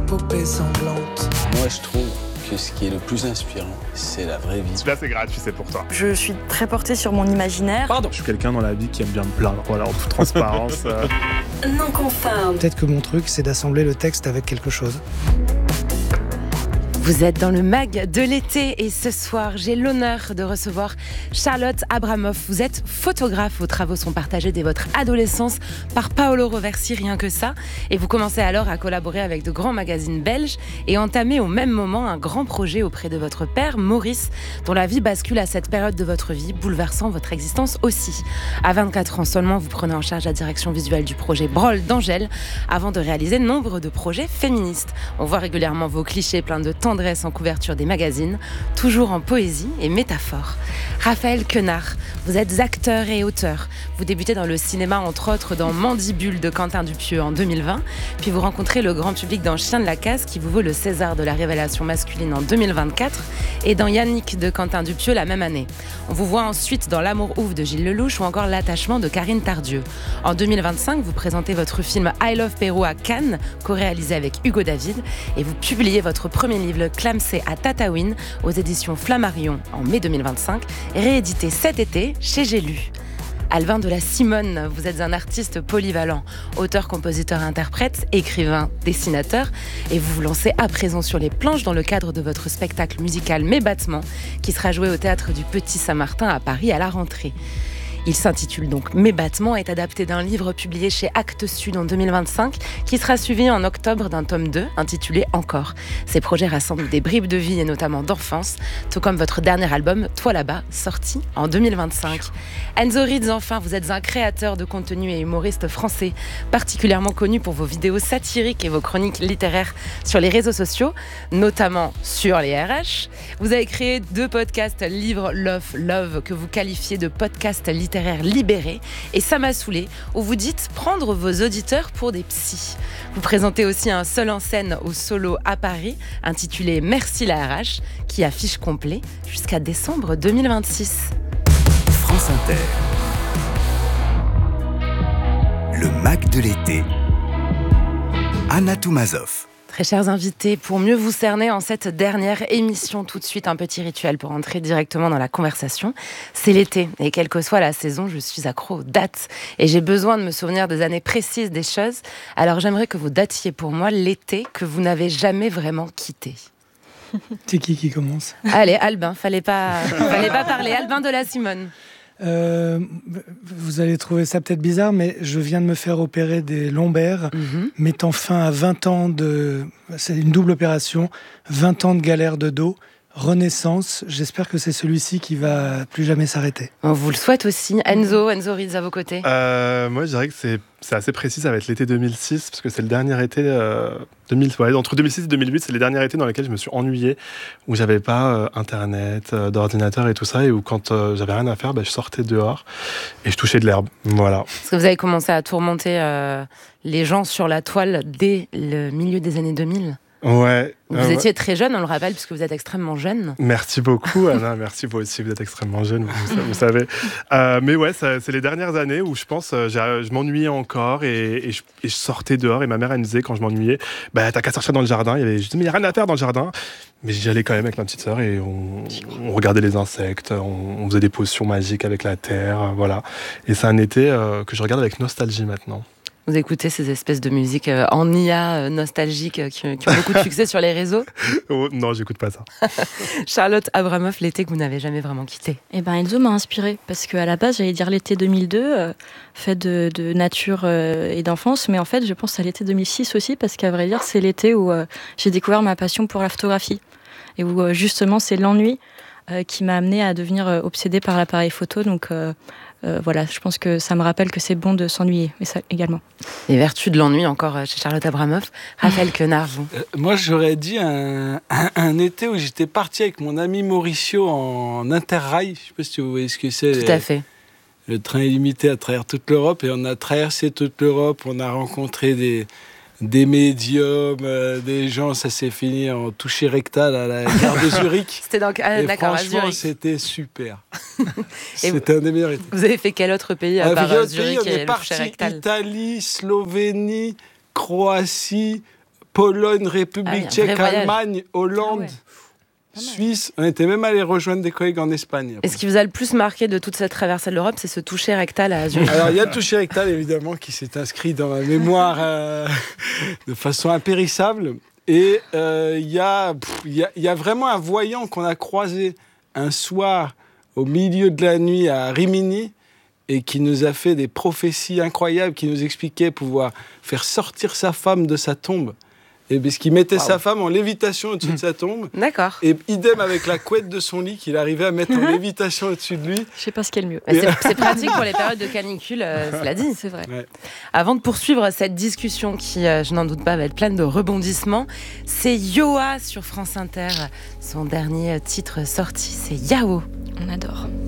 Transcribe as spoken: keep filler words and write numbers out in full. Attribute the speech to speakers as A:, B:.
A: épopée sanglante.
B: Moi, je trouve que ce qui est le plus inspirant, c'est la vraie vie.
C: Celui-là, c'est gratuit, c'est pour toi.
D: Je suis très portée sur mon imaginaire.
C: Pardon. Je suis quelqu'un dans la vie qui aime bien me plaindre, voilà, en toute transparence. euh...
D: Non conforme.
E: Peut-être que mon truc, c'est d'assembler le texte avec quelque chose.
F: Vous êtes dans le mag de l'été et ce soir, j'ai l'honneur de recevoir Charlotte Abramoff. Vous êtes photographe, vos travaux sont partagés dès votre adolescence par Paolo Roversi, rien que ça. Et vous commencez alors à collaborer avec de grands magazines belges et entamer au même moment un grand projet auprès de votre père, Maurice, dont la vie bascule à cette période de votre vie, bouleversant votre existence aussi. À vingt-quatre ans seulement, vous prenez en charge la direction visuelle du projet Brol d'Angèle, avant de réaliser nombre de projets féministes. On voit régulièrement vos clichés pleins de tendresse en couverture des magazines, toujours en poésie et métaphore. Raphaël Quenard, vous êtes acteur et auteur. Vous débutez dans le cinéma, entre autres dans Mandibule de Quentin Dupieux en deux mille vingt, puis vous rencontrez le grand public dans Chien de la Casse qui vous vaut le César de la révélation masculine en deux mille vingt-quatre et dans Yannick de Quentin Dupieux la même année. On vous voit ensuite dans L'amour ouf de Gilles Lelouch ou encore L'attachement de Karine Tardieu. En deux mille vingt-cinq, vous présentez votre film I Love Pérou à Cannes, co-réalisé avec Hugo David, et vous publiez votre premier livre Clamsé à Tataouine aux éditions Flammarion en mai deux mille vingt-cinq, réédité cet été chez J'ai lu. Albin de la Simone, vous êtes un artiste polyvalent, auteur, compositeur, interprète, écrivain, dessinateur, et vous vous lancez à présent sur les planches dans le cadre de votre spectacle musical Mes Battements, qui sera joué au théâtre du Petit Saint-Martin à Paris à la rentrée. Il s'intitule donc Mes Battements, est adapté d'un livre publié chez Actes Sud en deux mille vingt-cinq, qui sera suivi en octobre d'un tome deux intitulé Encore. Ces projets rassemblent des bribes de vie et notamment d'enfance, tout comme votre dernier album Toi là-bas, sorti en deux mille vingt-cinq. Enzo Ritz, enfin, vous êtes un créateur de contenu et humoriste français, particulièrement connu pour vos vidéos satiriques et vos chroniques littéraires sur les réseaux sociaux, notamment sur les R H. Vous avez créé deux podcasts, Livre, Love, Love, que vous qualifiez de podcasts littéraires libéré, et Ça m'a saoulé, où vous dites prendre vos auditeurs pour des psys. Vous présentez aussi un seul en scène au solo à Paris, intitulé Merci la R H, qui affiche complet jusqu'à décembre deux mille vingt-six.
G: France Inter. Le Mac de l'été. Anna Toumazov.
F: Très chers invités, pour mieux vous cerner en cette dernière émission, tout de suite un petit rituel pour entrer directement dans la conversation. C'est l'été et quelle que soit la saison, je suis accro aux dates et j'ai besoin de me souvenir des années précises des choses. Alors j'aimerais que vous datiez pour moi l'été que vous n'avez jamais vraiment quitté.
E: C'est qui qui commence ?
F: Allez, Albin, fallait pas, fallait pas parler. Albin de la Simone.
E: Euh, vous allez trouver ça peut-être bizarre, mais je viens de me faire opérer des lombaires, mm-hmm. mettant fin à vingt ans de... C'est une double opération, vingt ans de galère de dos, renaissance. J'espère que c'est celui-ci qui va plus jamais s'arrêter.
F: On vous le souhaite aussi. Enzo, Enzo Ritz à vos côtés.
C: Euh, moi, je dirais que c'est, c'est assez précis, ça va être l'été deux mille six, parce que c'est le dernier été... Euh, deux mille, ouais, entre deux mille six et deux mille huit, c'est les derniers étés dans lesquels je me suis ennuyé, où j'avais pas euh, internet, euh, d'ordinateur et tout ça, et où quand euh, j'avais rien à faire, bah, je sortais dehors et je touchais de l'herbe. Voilà.
F: Parce que vous avez commencé à tourmenter euh, les gens sur la toile dès le milieu des années deux mille.
C: Ouais.
F: Vous
C: euh,
F: étiez
C: ouais.
F: très jeune, on le rappelle, puisque vous êtes extrêmement jeune.
C: Merci beaucoup, Anna. Merci, vous aussi, vous êtes extrêmement jeune, vous, vous savez. Euh, mais ouais, ça, c'est les dernières années où je pense, euh, je m'ennuyais encore et, et, je, et je sortais dehors. Et ma mère, elle me disait, quand je m'ennuyais, bah, t'as qu'à sortir dans le jardin. Il y avait, je disais, mais il n'y a rien à faire dans le jardin. Mais j'y allais quand même avec ma petite sœur et on, on regardait les insectes, on, on faisait des potions magiques avec la terre, voilà. Et c'est un été euh, que je regarde avec nostalgie maintenant.
F: Vous écoutez ces espèces de musique euh, en I A euh, nostalgiques euh, qui, qui ont beaucoup de succès sur les réseaux.
C: Oh, non, j'écoute pas ça.
F: Charlotte Abramoff, l'été que vous n'avez jamais vraiment quitté.
D: Eh ben Enzo m'a inspirée parce qu'à la base j'allais dire l'été deux mille deux, euh, fait de, de nature euh, et d'enfance, mais en fait je pense à l'été deux mille six aussi parce qu'à vrai dire c'est l'été où euh, j'ai découvert ma passion pour la photographie et où euh, justement c'est l'ennui euh, qui m'a amenée à devenir euh, obsédée par l'appareil photo. Donc euh, Euh, voilà, je pense que ça me rappelle que c'est bon de s'ennuyer, mais ça également.
F: Les vertus de l'ennui encore chez Charlotte Abramoff. Raphaël Quenard, vous
H: euh, Moi, j'aurais dit un, un, un été où j'étais parti avec mon ami Mauricio en interrail. Je ne sais pas si vous voyez ce que c'est.
F: Tout
H: les,
F: à fait.
H: Le train illimité à travers toute l'Europe. Et on a traversé toute l'Europe. On a rencontré des, des médiums, euh, des gens. Ça s'est fini en toucher rectal à la gare de Zurich.
F: C'était donc ah,
H: et
F: d'accord,
H: franchement,
F: à Zurich.
H: c'était super. C'était
F: vous,
H: un des meilleurs étés.
F: Vous avez fait quel autre pays à
H: euh,
F: part
H: Zurich
F: Zurich
H: pays, on
F: et
H: est
F: le
H: parti
F: toucher rectal?
H: Italie, Slovénie, Croatie, Pologne, République
F: Ah,
H: tchèque,
F: voyage.
H: Allemagne, Hollande,
D: Ah ouais.
H: Suisse. On était même allé rejoindre des collègues en Espagne.
F: Et ce qui vous a le plus marqué de toute cette traversée de l'Europe, c'est ce toucher rectal à Zurich.
H: Alors, il y a le toucher rectal, évidemment, qui s'est inscrit dans ma mémoire euh, de façon impérissable. Et euh, il y, pff, y, a, y a vraiment un voyant qu'on a croisé un soir au milieu de la nuit à Rimini et qui nous a fait des prophéties incroyables, qui nous expliquait pouvoir faire sortir sa femme de sa tombe. Et parce qu'il mettait wow. sa femme en lévitation au-dessus mmh. de sa tombe.
F: D'accord.
H: Et idem avec la couette de son lit qu'il arrivait à mettre en lévitation au-dessus de lui.
D: Je sais pas ce qui est le mieux.
F: C'est, c'est pratique pour les périodes de canicule, euh, cela dit.
D: C'est vrai.
H: Ouais.
F: Avant de poursuivre cette discussion qui, euh, je n'en doute pas, va être pleine de rebondissements, c'est Yoa sur France Inter. Son dernier titre sorti, c'est Yao.
D: On adore.